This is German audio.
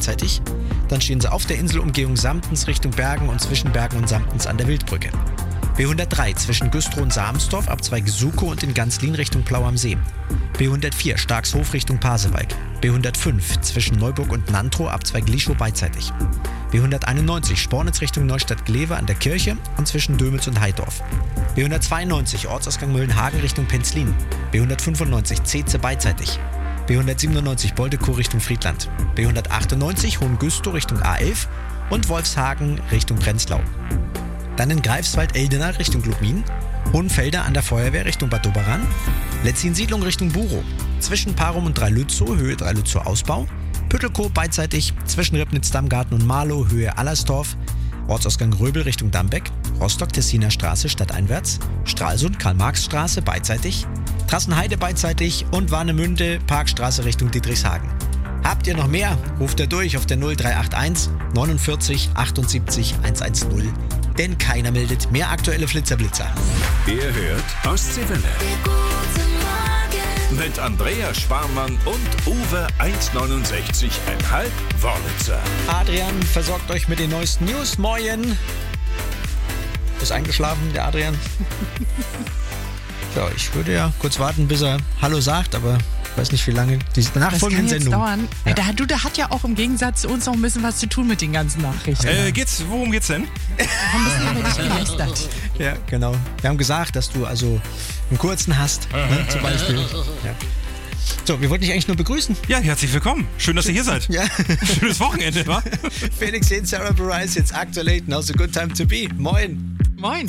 beidseitig. Dann stehen sie auf der Inselumgehung Samtens Richtung Bergen und zwischen Bergen und Samtens an der Wildbrücke. B103 zwischen Güstrow und Samsdorf, Abzweige Sukow und in Ganzlin Richtung Plau am See. B104 Starkshof Richtung Pasewalk. B105 zwischen Neuburg und Nantrow, Abzweige Lischow beidseitig. B191 Spornitz Richtung Neustadt-Glewe an der Kirche und zwischen Dömitz und Heidorf. B192 Ortsausgang Müllenhagen Richtung Penzlin. B195 Zeetze beidseitig. B197 Boldekow Richtung Friedland. B198 Hohengüstow Richtung A11 und Wolfshagen Richtung Prenzlau. Dann in Greifswald-Eldena Richtung Lubmin, Hohenfelder an der Feuerwehr Richtung Bad Doberan, Letzin-Siedlung Richtung Burow, zwischen Parum und Dreilützow, Höhe Dreilützow Ausbau, Püttelkow beidseitig, zwischen Ribnitz-Dammgarten und Marlow, Höhe Allersdorf, Ortsausgang Röbel Richtung Dambeck, Rostock-Tessiner Straße stadteinwärts, Stralsund Karl-Marx-Straße beidseitig, Trassenheide beidseitig und Warnemünde Parkstraße Richtung Dietrichshagen. Habt ihr noch mehr? Ruft ihr durch auf der 0381 49 78 110. Denn keiner meldet mehr aktuelle Flitzer-Blitzer. Ihr hört Ostseewelle. Mit Andrea Sparmann und Uwe 1,69,5 Wörlitzer. Adrian versorgt euch mit den neuesten News. Moin. Ist eingeschlafen, der Adrian? Ja, ich würde ja kurz warten, bis er Hallo sagt, aber ich weiß nicht, wie lange die nachfolgenden Sendungen. Das kann jetzt dauern. Der hat ja auch im Gegensatz zu uns noch ein bisschen was zu tun mit den ganzen Nachrichten. Worum geht's denn? Wir haben ein bisschen über dich gelästert. Ja, genau. Wir haben gesagt, dass du also einen kurzen hast, ne, zum Beispiel. Ja. So, wir wollten dich eigentlich nur begrüßen. Ja, herzlich willkommen. Schön, dass ihr hier seid. Ja. Schönes Wochenende, wa? Felix und Sarah Bareilles, jetzt aktuell aus A Good Time to Be. Moin. Moin.